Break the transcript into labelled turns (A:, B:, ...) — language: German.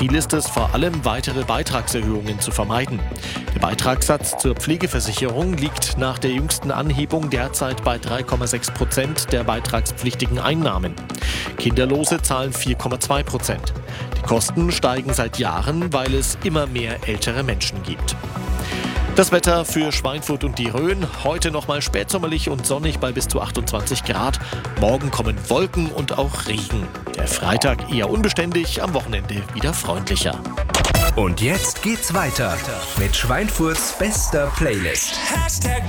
A: Ziel ist es, vor allem weitere Beitragserhöhungen zu vermeiden. Der Beitragssatz zur Pflegeversicherung liegt nach der jüngsten Anhebung derzeit bei 3,6% der beitragspflichtigen Einnahmen. Kinderlose zahlen 4,2%. Die Kosten steigen seit Jahren, weil es immer mehr ältere Menschen gibt. Das Wetter für Schweinfurt und die Rhön. Heute nochmal spätsommerlich und sonnig bei bis zu 28 Grad. Morgen kommen Wolken und auch Regen. Der Freitag eher unbeständig, am Wochenende wieder freundlicher.
B: Und jetzt geht's weiter mit Schweinfurts bester Playlist.